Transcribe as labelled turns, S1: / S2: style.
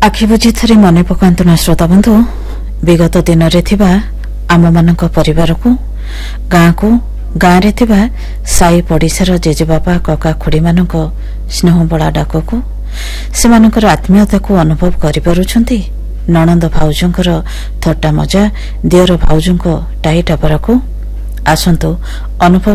S1: आखि बुझी थरे मन पकांतु न श्रोता बंधु विगत दिन रे थिबा आम मानक परिवार को गाँ को गाँ रे थिबा साई पड़िशार जेजेबापा कका खुड़ी मानक स्नेह बड़ा डाक को सेमानकर आत्मीयता को अनुभव करिपारुछंती नणंद भाउजंकर थट्टा मजा दियर भाउजंक टाई टापरा को आसंतु अनुभव